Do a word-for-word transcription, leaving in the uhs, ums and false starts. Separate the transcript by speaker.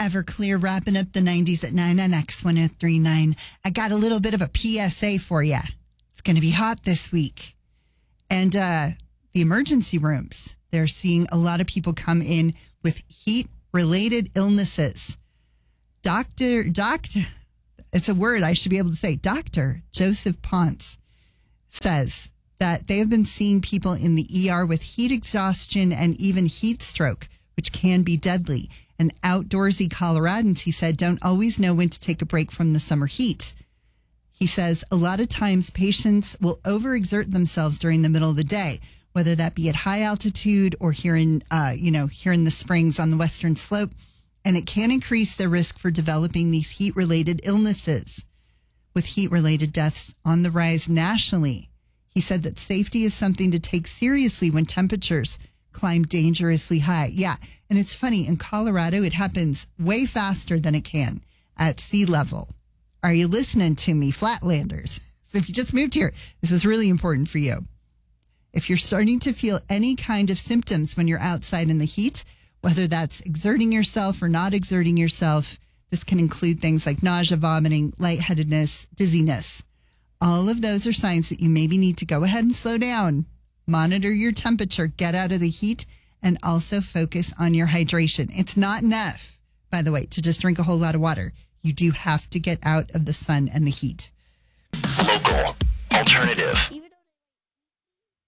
Speaker 1: Everclear wrapping up the nineties at nine on X one oh three point nine. I got a little bit of a P S A for you. It's going to be hot this week. And uh, the emergency rooms, they're seeing a lot of people come in with heat-related illnesses. Doctor, doctor, it's a word I should be able to say. Doctor Joseph Ponce says that they have been seeing people in the E R with heat exhaustion and even heat stroke, which can be deadly. And outdoorsy Coloradans, he said, don't always know when to take a break from the summer heat. He says a lot of times patients will overexert themselves during the middle of the day, whether that be at high altitude or here in, uh, you know, here in the Springs on the Western Slope. And it can increase the risk for developing these heat-related illnesses, with heat-related deaths on the rise nationally. He said that safety is something to take seriously when temperatures climb dangerously high. Yeah, and it's funny, in Colorado, it happens way faster than it can at sea level. Are you listening to me, Flatlanders? So if you just moved here, this is really important for you. If you're starting to feel any kind of symptoms when you're outside in the heat, whether that's exerting yourself or not exerting yourself, this can include things like nausea, vomiting, lightheadedness, dizziness. All of those are signs that you maybe need to go ahead and slow down, monitor your temperature, get out of the heat, and also focus on your hydration. It's not enough, by the way, to just drink a whole lot of water. You do have to get out of the sun and the heat.
Speaker 2: Local, alternative,